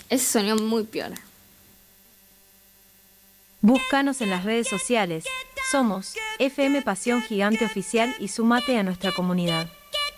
Ese sonido muy piola. Búscanos en las redes sociales. Somos FM Pasión Gigante Oficial y sumate a nuestra comunidad.